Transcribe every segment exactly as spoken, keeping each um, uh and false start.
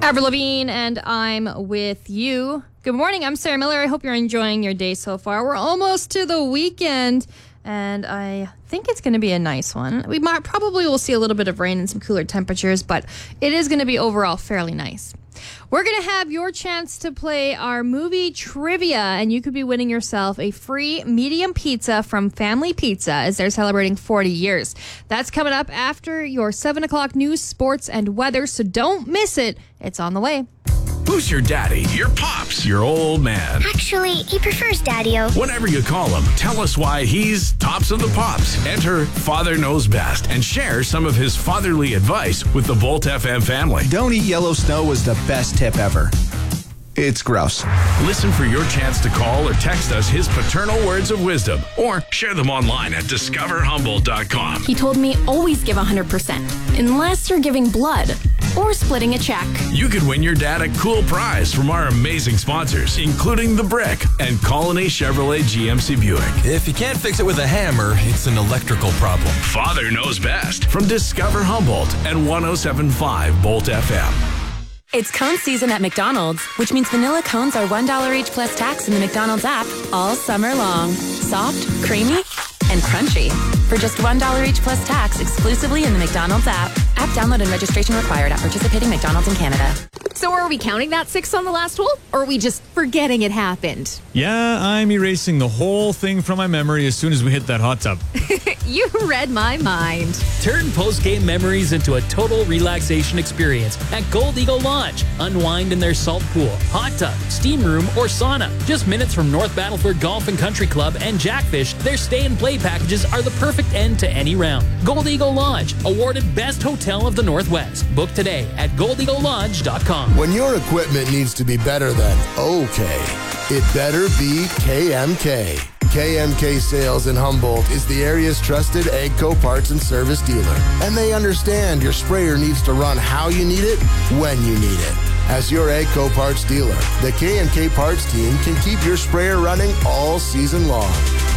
Avril Lavigne, and I'm with you. Good morning, I'm Sarah Miller. I hope you're enjoying your day so far. We're almost to the weekend, and I think it's going to be a nice one. We might probably will see a little bit of rain and some cooler temperatures, but it is going to be overall fairly nice. We're going to have your chance to play our movie trivia, and you could be winning yourself a free medium pizza from Family Pizza as they're celebrating forty years. That's coming up after your seven o'clock news, sports, and weather, so don't miss it. It's on the way. Who's your daddy? Your pops? Your old man? Actually, he prefers Daddy-O. Whatever you call him, tell us why he's tops of the pops. Enter Father Knows Best and share some of his fatherly advice with the Bolt F M family. Don't eat yellow snow was the best tip ever. It's gross. Listen for your chance to call or text us his paternal words of wisdom or share them online at discover humboldt dot com. He told me always give one hundred percent unless you're giving blood or splitting a check. You could win your dad a cool prize from our amazing sponsors, including The Brick and Colony Chevrolet G M C Buick. If you can't fix it with a hammer, it's an electrical problem. Father Knows Best from Discover Humboldt and one oh seven point five Bolt F M. It's cone season at McDonald's, which means vanilla cones are one dollar each plus tax in the McDonald's app all summer long. Soft, creamy, and crunchy. For just one dollar each plus tax exclusively in the McDonald's app. App download and registration required at participating McDonald's in Canada. So are we counting that six on the last hole, or are we just forgetting it happened? Yeah, I'm erasing the whole thing from my memory as soon as we hit that hot tub. You read my mind. Turn post-game memories into a total relaxation experience at Gold Eagle Lodge. Unwind in their salt pool, hot tub, steam room, or sauna. Just minutes from North Battleford Golf and Country Club and Jackfish, their stay and play packages are the perfect end to any round. Gold Eagle Lodge, awarded Best Hotel of the Northwest. Book today at gold eagle lodge dot com. When your equipment needs to be better than okay, it better be K M K. K M K Sales in Humboldt is the area's trusted AGCO parts and service dealer. And they understand your sprayer needs to run how you need it, when you need it. As your AGCO parts dealer, the K M K parts team can keep your sprayer running all season long.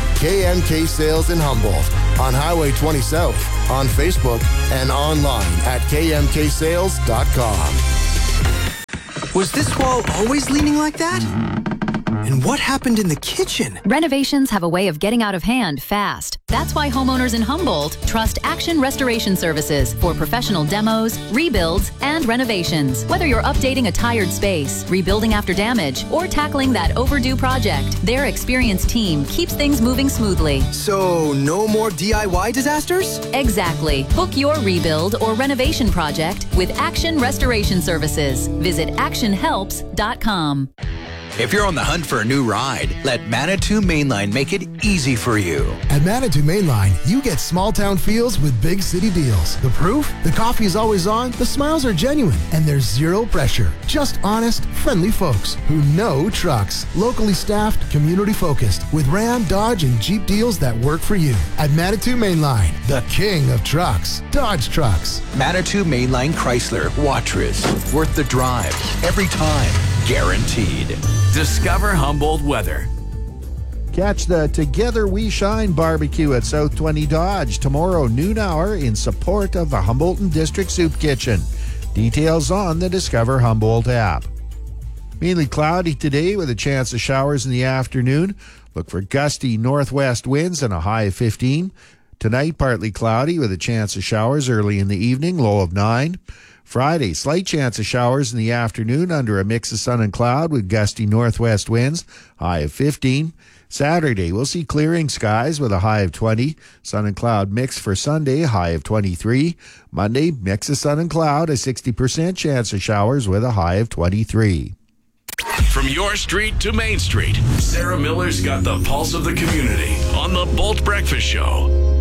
K M K Sales in Humboldt on Highway twenty South, on Facebook, and online at k m k sales dot com. Was this wall always leaning like that? And what happened in the kitchen? Renovations have a way of getting out of hand fast. That's why homeowners in Humboldt trust Action Restoration Services for professional demos, rebuilds, and renovations. Whether you're updating a tired space, rebuilding after damage, or tackling that overdue project, their experienced team keeps things moving smoothly. So, no more D I Y disasters? Exactly. Book your rebuild or renovation project with Action Restoration Services. Visit action helps dot com. If you're on the hunt for a new ride, let Manitou Mainline make it easy for you. At Manitou Mainline, you get small town feels with big city deals. The proof? The coffee is always on, the smiles are genuine, and there's zero pressure. Just honest, friendly folks who know trucks. Locally staffed, community focused, with Ram, Dodge, and Jeep deals that work for you. At Manitou Mainline, the king of trucks. Dodge Trucks. Manitou Mainline Chrysler, Watrous. Worth the drive. Every time. Guaranteed. Discover Humboldt weather. Catch the Together We Shine barbecue at South twenty Dodge tomorrow noon hour in support of the Humboldt District Soup Kitchen. Details on the Discover Humboldt app. Mainly cloudy today with a chance of showers in the afternoon. Look for gusty northwest winds and a high of fifteen. Tonight, partly cloudy with a chance of showers early in the evening, low of nine. Friday, slight chance of showers in the afternoon under a mix of sun and cloud with gusty northwest winds, high of fifteen. Saturday, we'll see clearing skies with a high of twenty. Sun and cloud mix for Sunday, high of twenty-three. Monday, mix of sun and cloud, a sixty percent chance of showers with a high of twenty-three. From your street to Main Street, Sarah Miller's got the pulse of the community on the Bolt Breakfast Show.